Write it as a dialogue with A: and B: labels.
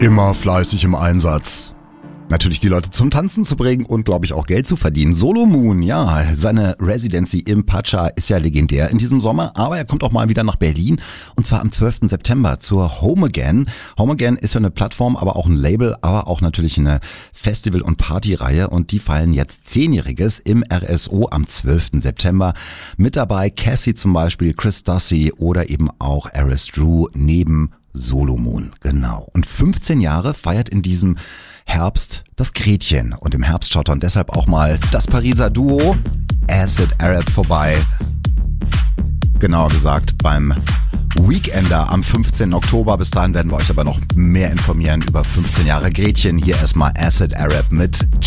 A: Immer fleißig im Einsatz. Natürlich die Leute zum Tanzen zu bringen und, glaube ich, auch Geld zu verdienen. Solo Moon, ja, seine Residency im Pacha ist ja legendär in diesem Sommer, aber er kommt auch mal wieder nach Berlin und zwar am 12. September zur Home Again. Home Again ist ja eine Plattform, aber auch ein Label, aber auch natürlich eine Festival- und Partyreihe und die feiern jetzt 10-Jähriges im RSO am 12. September. Mit dabei Cassie zum Beispiel, Chris Dusty oder eben auch Aris Drew neben Solo Moon, genau. Und 15 Jahre feiert in diesem Herbst das Gretchen. Und im Herbst schaut dann deshalb auch mal das Pariser Duo Acid Arab vorbei. Genauer gesagt beim Weekender am 15. Oktober. Bis dahin werden wir euch aber noch mehr informieren über 15 Jahre Gretchen. Hier erstmal Acid Arab mit